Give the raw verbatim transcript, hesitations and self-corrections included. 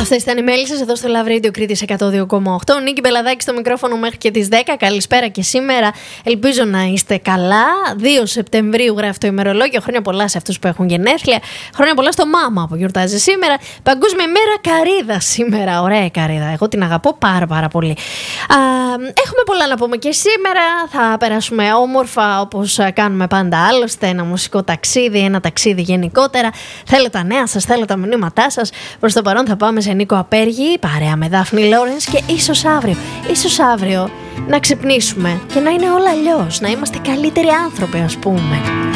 Αυτές ήταν οι μέλισσες εδώ στο Love Radio Κρήτης εκατό δύο κόμμα οκτώ. Νίκη Μπελαδάκη στο μικρόφωνο μέχρι και τις δέκα. Καλησπέρα και σήμερα. Ελπίζω να είστε καλά. δύο Σεπτεμβρίου γράφει το ημερολόγιο. Χρόνια πολλά σε αυτούς που έχουν γενέθλια. Χρόνια πολλά στο μάμα που γιορτάζει σήμερα. Παγκόσμια μέρα καρύδα σήμερα. Ωραία η καρύδα. Εγώ την αγαπώ πάρα πάρα πολύ. Α, έχουμε πολλά να πούμε και σήμερα. Θα περάσουμε όμορφα όπως κάνουμε πάντα άλλωστε. Ένα μουσικό ταξίδι, ένα ταξίδι γενικότερα. Θέλω τα νέα σας, θέλω τα μηνύματά σας. Προς το παρόν θα πάμε σε Νίκο Απέργη, παρέα με Δάφνη Λόρενς και ίσως αύριο, ίσως αύριο να ξυπνήσουμε και να είναι όλα αλλιώς, να είμαστε καλύτεροι άνθρωποι ας πούμε.